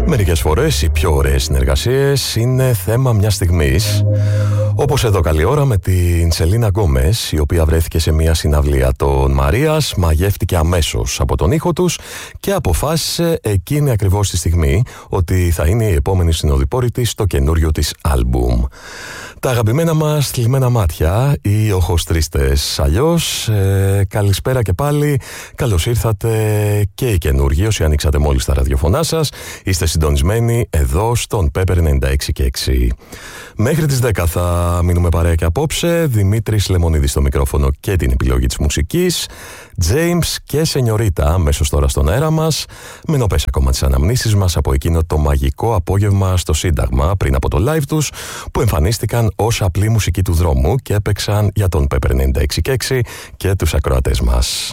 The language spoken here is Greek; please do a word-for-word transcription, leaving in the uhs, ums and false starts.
Μερικές φορές οι πιο ωραίες συνεργασίες είναι θέμα μιας στιγμής. Όπως εδώ καλή ώρα με την Σελίνα Γκόμες, η οποία βρέθηκε σε μια συναυλία των Μαρίας, μαγεύτηκε αμέσως από τον ήχο τους και αποφάσισε εκείνη ακριβώς τη στιγμή ότι θα είναι η επόμενη συνοδοιπόρη της στο καινούριο της άλμπουμ. Τα αγαπημένα μας θλιμμένα μάτια, οι οχοστρίστες αλλιώς, ε, καλησπέρα και πάλι, καλώς ήρθατε και οι καινούργοι, όσοι ανοίξατε μόλις τα ραδιοφωνά σας, είστε συντονισμένοι εδώ στον Pepper ενενήντα έξι και έξι. Μέχρι τις δέκα θα μείνουμε παρέα και απόψε, Δημήτρης Λεμονίδης στο μικρόφωνο και την επιλογή της μουσικής, James και Σενιωρίτα αμέσως τώρα στον αέρα μας, με νοπές ακόμα τις αναμνήσεις μας από εκείνο το μαγικό απόγευμα στο Σύνταγμα πριν από το live τους, που εμφανίστηκαν ως απλή μουσική του δρόμου και έπαιξαν για τον Pepper ενενήντα έξι και έξι και τους ακροατές μας.